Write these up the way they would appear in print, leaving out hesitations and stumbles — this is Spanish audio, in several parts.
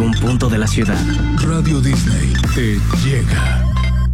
algún punto de la ciudad. Radio Disney te llega.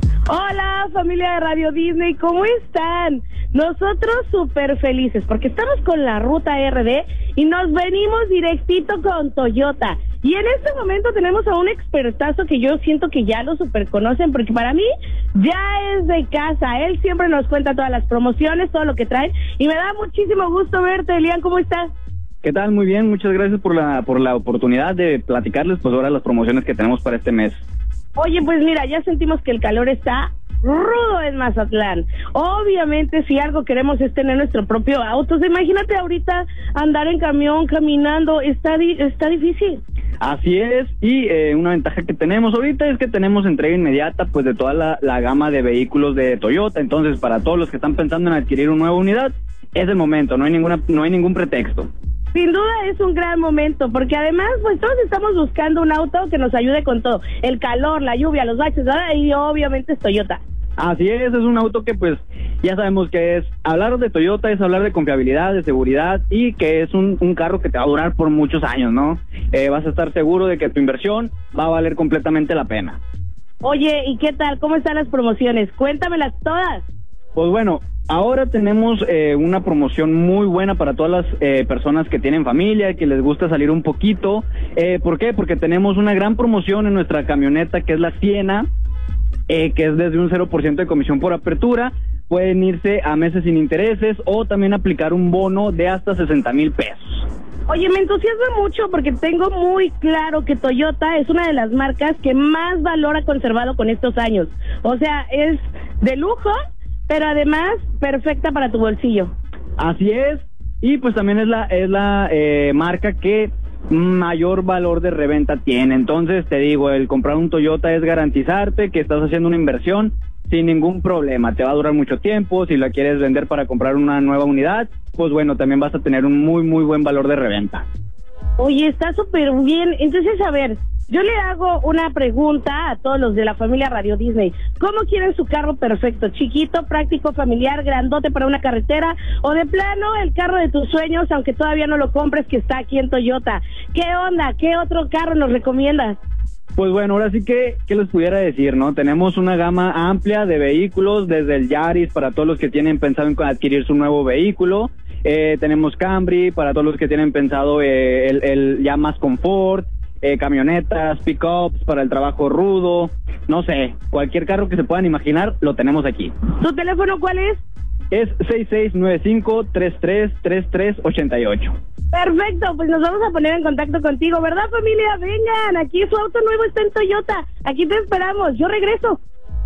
Hola, familia de Radio Disney, ¿cómo están? Nosotros súper felices porque estamos con la ruta RD y nos venimos directito con Toyota. Y en este momento tenemos a un expertazo que yo siento que ya lo super conocen, porque para mí ya es de casa. Él siempre nos cuenta todas las promociones, todo lo que trae, y me da muchísimo gusto verte. Elian, ¿cómo estás? ¿Qué tal? Muy bien, muchas gracias por la oportunidad de platicarles pues ahora las promociones que tenemos para este mes. Oye, pues mira, ya sentimos que el calor está rudo en Mazatlán. Obviamente, si algo queremos es tener nuestro propio auto. O sea, imagínate ahorita andar en camión, caminando, está difícil. Así es, y una ventaja que tenemos ahorita es que tenemos entrega inmediata pues de toda la gama de vehículos de Toyota. Entonces, para todos los que están pensando en adquirir una nueva unidad, es el momento, no hay ningún pretexto. Sin duda es un gran momento, porque además pues todos estamos buscando un auto que nos ayude con todo, el calor, la lluvia, los baches, ¿verdad? Y obviamente es Toyota. Así es un auto que pues ya sabemos que es hablar de Toyota, es hablar de confiabilidad, de seguridad, y que es un carro que te va a durar por muchos años, ¿no? Vas a estar seguro de que tu inversión va a valer completamente la pena. Oye, ¿y qué tal? ¿Cómo están las promociones? Cuéntamelas todas. Pues bueno, ahora tenemos una promoción muy buena para todas las personas que tienen familia, que les gusta salir un poquito. ¿Por qué? Porque tenemos una gran promoción en nuestra camioneta, que es la Siena, que es desde un 0% de comisión por apertura. Pueden irse a meses sin intereses o también aplicar un bono de hasta 60,000 pesos. Oye, me entusiasma mucho porque tengo muy claro que Toyota es una de las marcas que más valor ha conservado con estos años. O sea, es de lujo, pero además perfecta para tu bolsillo. Así es, y pues también es la marca que mayor valor de reventa tiene. Entonces te digo, el comprar un Toyota es garantizarte que estás haciendo una inversión sin ningún problema. Te va a durar mucho tiempo. Si la quieres vender para comprar una nueva unidad, pues bueno, también vas a tener un muy muy buen valor de reventa. Oye, está súper bien. Entonces, a ver, yo le hago una pregunta a todos los de la familia Radio Disney. ¿Cómo quieren su carro perfecto? ¿Chiquito, práctico, familiar, grandote para una carretera? ¿O de plano el carro de tus sueños, aunque todavía no lo compres, que está aquí en Toyota? ¿Qué onda? ¿Qué otro carro nos recomiendas? Pues bueno, ahora sí que, ¿qué les pudiera decir, no? Tenemos una gama amplia de vehículos, desde el Yaris para todos los que tienen pensado en adquirir su nuevo vehículo. Tenemos Camry para todos los que tienen pensado el ya más confort. Camionetas, pickups para el trabajo rudo, no sé, cualquier carro que se puedan imaginar, lo tenemos aquí. ¿Tu teléfono cuál es? Es 6695-333388. Perfecto, pues nos vamos a poner en contacto contigo, ¿verdad, familia? Vengan, aquí su auto nuevo está en Toyota, aquí te esperamos, yo regreso.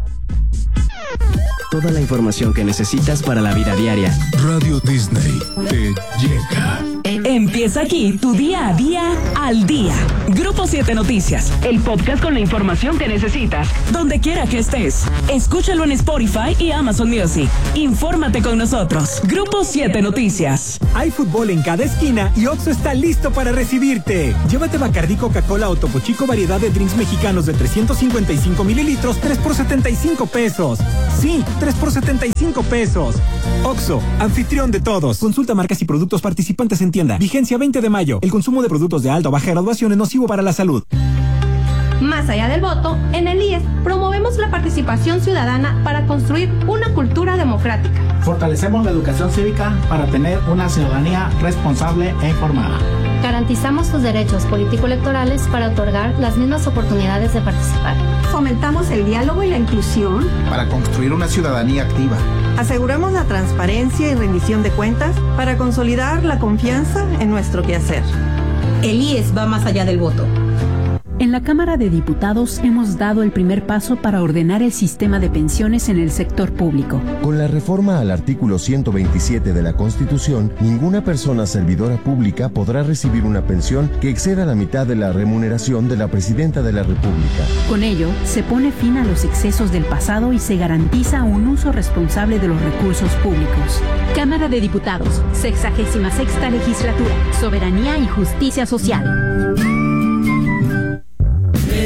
Toda la información que necesitas para la vida diaria. Radio Disney te llega. Empieza aquí tu día a día al día. Grupo 7 Noticias, el podcast con la información que necesitas, donde quiera que estés. Escúchalo en Spotify y Amazon Music. Infórmate con nosotros. Grupo 7 Noticias. Hay fútbol en cada esquina y Oxxo está listo para recibirte. Llévate Bacardí, Coca-Cola o Topo Chico variedad de drinks mexicanos de 355 mililitros, 3 por 75 pesos. Sí, 3 por 75 pesos. Oxxo, anfitrión de todos. Consulta marcas y productos participantes en tienda. Vigencia 20 de mayo. El consumo de productos de alta o baja graduación es nocivo para la salud. Más allá del voto, en el IES promovemos la participación ciudadana para construir una cultura democrática. Fortalecemos la educación cívica para tener una ciudadanía responsable e informada. Garantizamos sus derechos político-electorales para otorgar las mismas oportunidades de participar. Fomentamos el diálogo y la inclusión para construir una ciudadanía activa. Aseguramos la transparencia y rendición de cuentas para consolidar la confianza en nuestro quehacer. El IES va más allá del voto. En la Cámara de Diputados hemos dado el primer paso para ordenar el sistema de pensiones en el sector público. Con la reforma al artículo 127 de la Constitución, ninguna persona servidora pública podrá recibir una pensión que exceda la mitad de la remuneración de la Presidenta de la República. Con ello, se pone fin a los excesos del pasado y se garantiza un uso responsable de los recursos públicos. Cámara de Diputados, 66ª Legislatura, Soberanía y Justicia Social.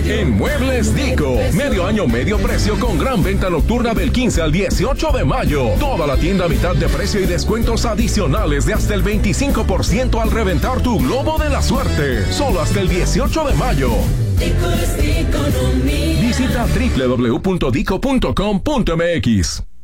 En Muebles Dico, medio año, medio precio con gran venta nocturna del 15 al 18 de mayo. Toda la tienda a mitad de precio y descuentos adicionales de hasta el 25% al reventar tu globo de la suerte. Solo hasta el 18 de mayo. Visita www.dico.com.mx.